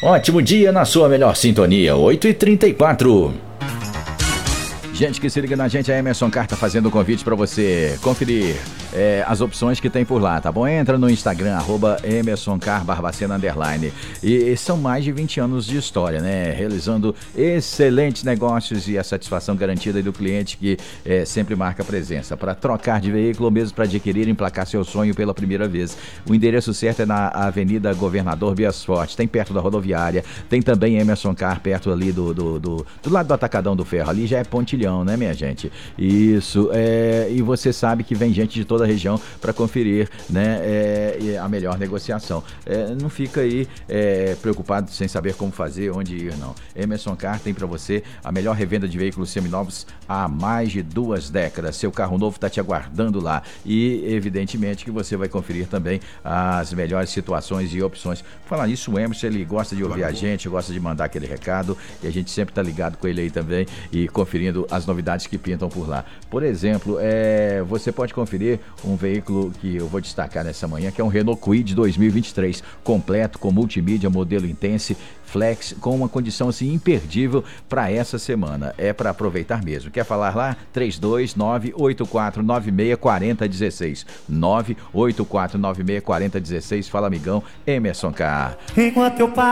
Ótimo dia na sua melhor sintonia, 8h34. Gente que se liga na gente, a Emerson Carr tá fazendo um convite para você conferir as opções que tem por lá, tá bom? Entra no Instagram, @EmersonCarr_Barbacena_. E são mais de 20 anos de história, né? Realizando excelentes negócios e a satisfação garantida do cliente que sempre marca presença. Para trocar de veículo ou mesmo para adquirir e emplacar seu sonho pela primeira vez. O endereço certo é na Avenida Governador Bias Forte, tem perto da rodoviária, tem também Emerson Carr perto ali do lado do Atacadão do Ferro, ali já é Pontilhão, né, minha gente? Isso, e você sabe que vem gente de toda a região para conferir, né, a melhor negociação. Não fica aí preocupado sem saber como fazer, onde ir, não. Emerson Carr tem para você a melhor revenda de veículos seminovos há mais de 2 décadas. Seu carro novo está te aguardando lá e, evidentemente, que você vai conferir também as melhores situações e opções. Por falar nisso, o Emerson, ele gosta de ouvir a gente, gosta de mandar aquele recado e a gente sempre está ligado com ele aí também e conferindo as novidades que pintam por lá. Por exemplo, você pode conferir um veículo que eu vou destacar nessa manhã, que é um Renault Kwid 2023, completo, com multimídia, modelo Intense, Flex, com uma condição assim imperdível para essa semana. É para aproveitar mesmo. Quer falar lá? 32984964016. 984964016. Fala, amigão, Emerson Carr. Enquanto eu